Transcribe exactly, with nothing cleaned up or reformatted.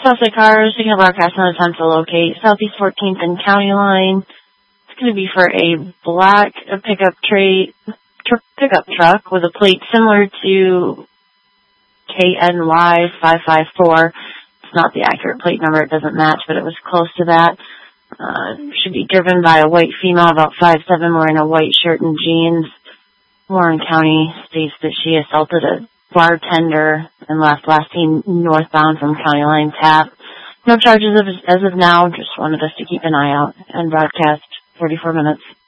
suspect car is taking a broadcast on attempt to locate Southeast fourteenth and County Line. It's going to be for a black pickup tray, tr- pickup truck with a plate similar to K N Y five five four. It's not the accurate plate number. It doesn't match, but it was close to that. Uh, should be driven by a white female, about five seven, wearing a white shirt and jeans. Warren County states that she assaulted a bartender and left last seen northbound from County Line Tap. No charges of, as of now, just wanted us to keep an eye out and broadcast forty-four minutes.